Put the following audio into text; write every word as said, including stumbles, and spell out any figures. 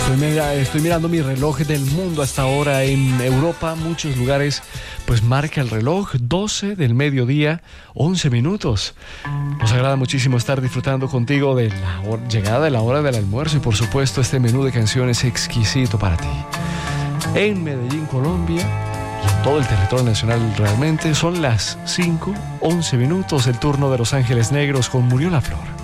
Estoy, mira, estoy mirando mi reloj del mundo hasta ahora en Europa, muchos lugares, pues marca el reloj doce del mediodía, once minutos. Nos agrada muchísimo estar disfrutando contigo de la hora, llegada de la hora del almuerzo y por supuesto este menú de canciones exquisito para ti. En Medellín, Colombia, y en todo el territorio nacional realmente, son las cinco, once minutos, el turno de Los Ángeles Negros con Murió la Flor.